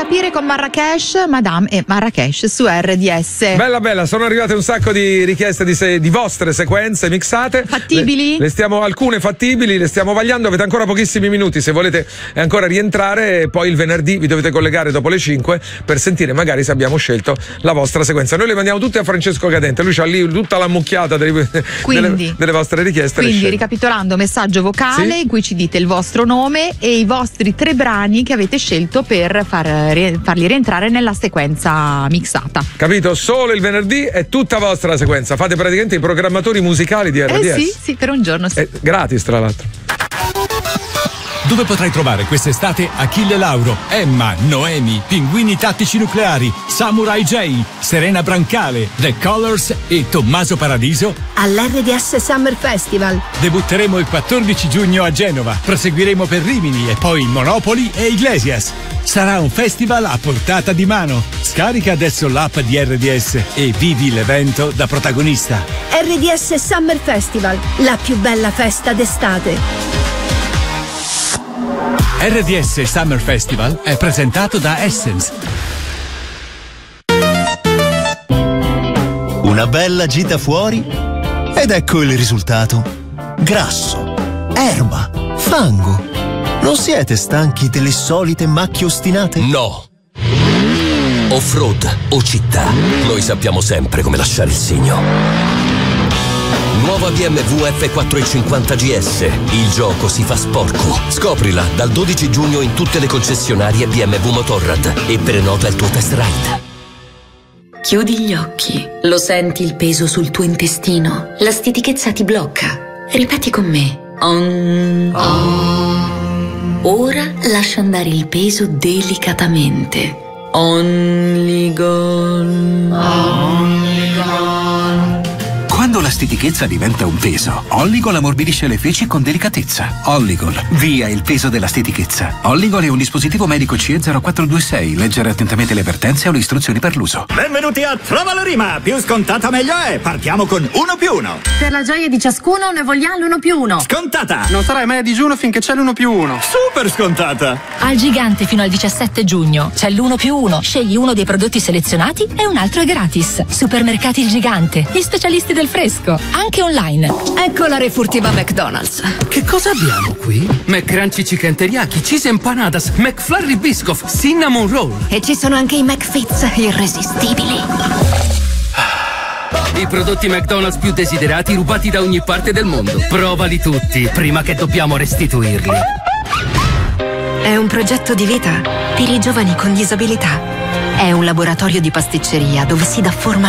capire con Marrakesh, Madame e Marrakesh su RDS. Bella, sono arrivate un sacco di richieste di vostre sequenze mixate. Fattibili? Alcune fattibili, le stiamo vagliando, avete ancora pochissimi minuti, se volete ancora rientrare, poi il venerdì vi dovete collegare dopo le 5 per sentire magari se abbiamo scelto la vostra sequenza. Noi le mandiamo tutte a Francesco Cadente, lui c'ha lì tutta la mucchiata delle vostre richieste. Quindi ricapitolando, messaggio vocale in cui ci dite il vostro nome e i vostri 3 brani che avete scelto per farli rientrare nella sequenza mixata. Capito? Solo il venerdì è tutta vostra la sequenza, fate praticamente i programmatori musicali di RDS. Sì, per un giorno sì. Gratis tra l'altro. Dove potrai trovare quest'estate Achille Lauro, Emma, Noemi, Pinguini Tattici Nucleari, Samurai J, Serena Brancale, The Colors e Tommaso Paradiso? All'RDS Summer Festival. Debutteremo il 14 giugno a Genova, proseguiremo per Rimini e poi Monopoli e Iglesias. Sarà un festival a portata di mano. Scarica adesso l'app di RDS e vivi l'evento da protagonista. RDS Summer Festival, la più bella festa d'estate. RDS Summer Festival è presentato da Essence. Una bella gita fuori ed ecco il risultato. Grasso, erba, fango. Non siete stanchi delle solite macchie ostinate? No. Off-road o città, noi sappiamo sempre come lasciare il segno. Nuova BMW F450 GS. Il gioco si fa sporco. Scoprila dal 12 giugno in tutte le concessionarie BMW Motorrad e prenota il tuo test ride. Chiudi gli occhi. Lo senti il peso sul tuo intestino? La stitichezza ti blocca. Ripeti con me. Ora lascia andare il peso delicatamente. Only gone. Quando la stitichezza diventa un peso, Olligol ammorbidisce le feci con delicatezza. Olligol, via il peso della stitichezza. Olligol è un dispositivo medico CE 0426. Leggere attentamente le avvertenze o le istruzioni per l'uso. Benvenuti a Trova la Rima. Più scontata meglio è. Partiamo con 1+1. Per la gioia di ciascuno ne vogliamo l'1+1. Scontata. Non sarai mai a digiuno finché c'è l'1+1. Super scontata. Al Gigante fino al 17 giugno c'è l'1+1. Scegli uno dei prodotti selezionati e un altro è gratis. Supermercati Il Gigante, gli specialisti del fresco, anche online. Ecco la refurtiva McDonald's. Che cosa abbiamo qui? McCrunchy Chicken Teriyaki, Cheese Empanadas, McFlurry Biscoff, Cinnamon Roll. E ci sono anche i McFits irresistibili. I prodotti McDonald's più desiderati rubati da ogni parte del mondo. Provali tutti prima che dobbiamo restituirli. È un progetto di vita per i giovani con disabilità. È un laboratorio di pasticceria dove si dà forma